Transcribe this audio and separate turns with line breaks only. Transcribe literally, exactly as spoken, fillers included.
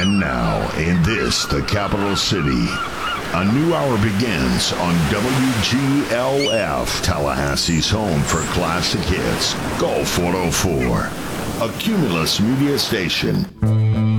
And now, in this, the capital city, a new hour begins on W G L F, Tallahassee's home for classic hits, Golf one oh four, a Cumulus media station.